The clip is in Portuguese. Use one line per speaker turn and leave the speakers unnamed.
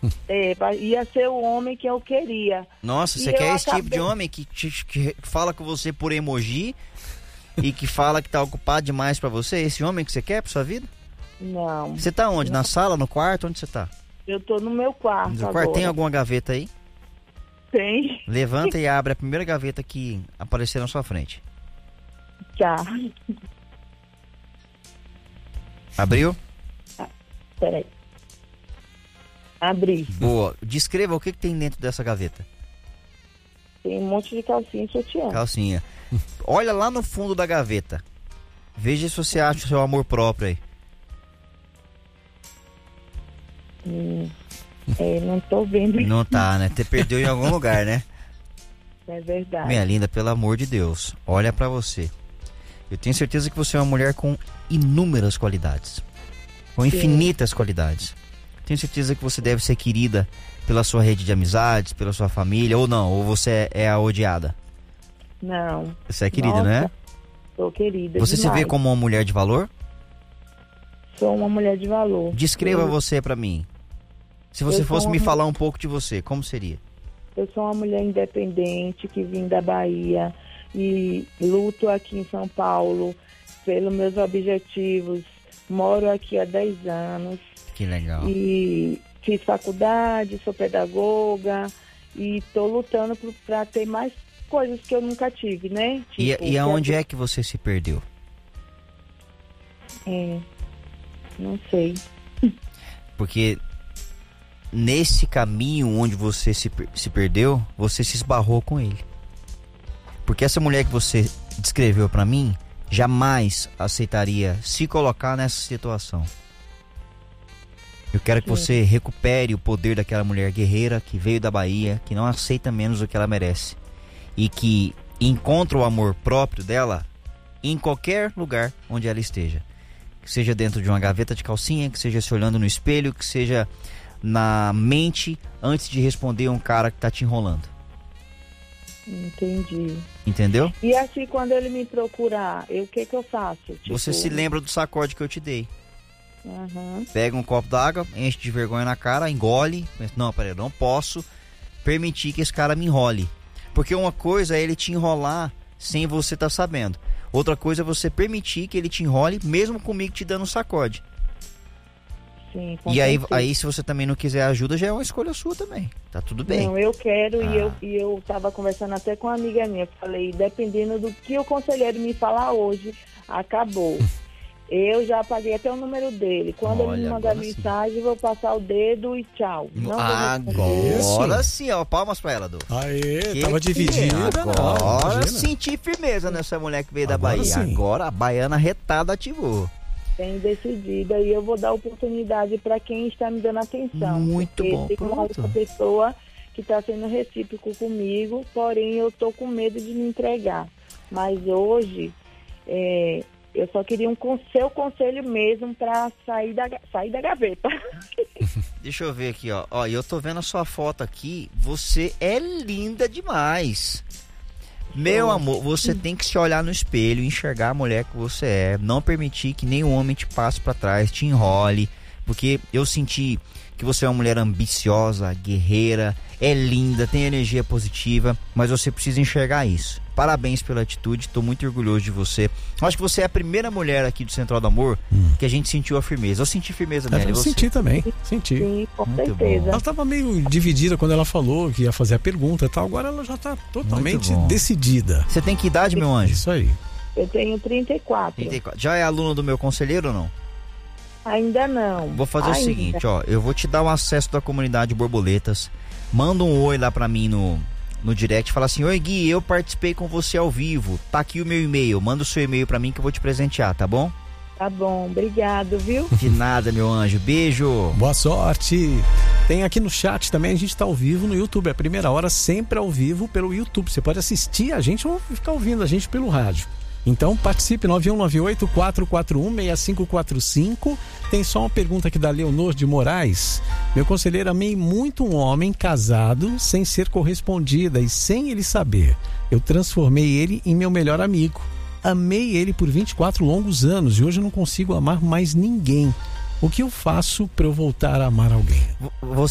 Ia ser o homem que eu queria.
Nossa, você quer esse tipo de homem que fala com você por emoji e que fala que tá ocupado demais pra você? Esse homem que você quer pra sua vida?
Não.
Você tá onde?
Não.
Na sala, no quarto? Onde você tá?
Eu tô no meu quarto.
No seu quarto tem alguma gaveta aí?
Tem.
Levanta e abre a primeira gaveta que aparecer na sua frente.
Tá.
Abriu?
Peraí. Abri.
Boa. Descreva o que tem dentro dessa gaveta.
Tem um monte de calcinha e sutiã.
Calcinha. Olha lá no fundo da gaveta. Veja se você acha o seu amor próprio aí.
Não tô vendo.
Não tá, né? Você perdeu em algum lugar, né?
É verdade.
Minha linda, pelo amor de Deus, olha pra você. Eu tenho certeza que você é uma mulher com inúmeras qualidades. Com infinitas qualidades. Tenho certeza que você deve ser querida pela sua rede de amizades, pela sua família, ou não, ou você é a odiada.
Não.
Você é querida,
Nossa,
né?
Sou querida.
Você
demais.
se vê como uma mulher de valor?
Sou uma mulher de valor.
Descreva você pra mim. Se você fosse me falar um pouco de você, como seria?
Eu sou uma mulher independente que vim da Bahia e luto aqui em São Paulo pelos meus objetivos. Moro aqui há 10 anos.
Que legal.
E fiz faculdade, sou pedagoga e estou lutando para ter mais coisas que eu nunca tive, né? Tipo,
E aonde é que você se perdeu?
Não sei.
Porque nesse caminho onde você se perdeu, você se esbarrou com ele. Porque essa mulher que você descreveu pra mim jamais aceitaria se colocar nessa situação. Eu quero que você recupere o poder daquela mulher guerreira que veio da Bahia, que não aceita menos do que ela merece e que encontra o amor próprio dela em qualquer lugar onde ela esteja. Que seja dentro de uma gaveta de calcinha, que seja se olhando no espelho, que seja na mente antes de responder um cara que tá te enrolando.
Entendi.
Entendeu?
E assim, quando ele me procurar, o que eu faço? Tipo...
Você se lembra do sacode que eu te dei.
Uhum.
Pega um copo d'água, enche de vergonha na cara, engole. Não, peraí, eu não posso permitir que esse cara me enrole. Porque uma coisa é ele te enrolar sem você estar sabendo. Outra coisa é você permitir que ele te enrole, mesmo comigo te dando um sacode.
Sim,
e aí, se você também não quiser ajuda, já é uma escolha sua também. Tá tudo bem.
Não, eu quero e eu tava conversando até com uma amiga minha. Falei, dependendo do que o conselheiro me falar hoje, acabou. Eu já apaguei até o número dele. Quando ele me mandar mensagem, eu vou passar o dedo e tchau. Não
agora sim, ó. Palmas pra ela, Du.
Aê, tava dividida.
Agora senti firmeza nessa mulher que veio da Bahia. Sim. Agora a baiana retada ativou.
Bem decidida e eu vou dar oportunidade para quem está me dando atenção.
Muito bom.
Tem uma outra pessoa que está sendo recíproco comigo, porém eu tô com medo de me entregar. Mas hoje... eu só queria seu conselho mesmo pra sair da gaveta.
Deixa eu ver aqui, ó. Ó, eu tô vendo a sua foto aqui. Você é linda demais. Meu amor, você tem que se olhar no espelho, enxergar a mulher que você é. Não permitir que nenhum homem te passe pra trás, te enrole. Porque eu senti que você é uma mulher ambiciosa, guerreira, é linda, tem energia positiva, mas você precisa enxergar isso. Parabéns pela atitude, tô muito orgulhoso de você. Acho que você é a primeira mulher aqui do Central do Amor que a gente sentiu a firmeza. Eu senti firmeza nela.
Eu senti também, senti.
Sim, com
muito
certeza.
Bom.
Ela tava meio dividida quando ela falou que ia fazer a pergunta e tal, agora ela já tá totalmente decidida.
Você tem que idade, meu anjo?
Isso aí.
Eu tenho 34.
Já é aluno do meu conselheiro ou não?
Ainda não.
Vou fazer o seguinte, ó. Eu vou te dar o acesso da comunidade Borboletas. Manda um oi lá pra mim no direct. Fala assim, oi Gui, eu participei com você ao vivo. Tá aqui o meu e-mail. Manda o seu e-mail pra mim que eu vou te presentear, tá bom?
Tá bom, obrigado, viu?
De nada, meu anjo. Beijo.
Boa sorte. Tem aqui no chat também, a gente tá ao vivo no YouTube. É a primeira hora sempre ao vivo pelo YouTube. Você pode assistir a gente ou ficar ouvindo a gente pelo rádio. Então participe, 9198-441-6545. Tem só uma pergunta aqui da Leonor de Moraes. Meu conselheiro, amei muito um homem casado sem ser correspondida e sem ele saber. Eu transformei ele em meu melhor amigo. Amei ele por 24 longos anos e hoje eu não consigo amar mais ninguém. O que eu faço para eu voltar a amar alguém?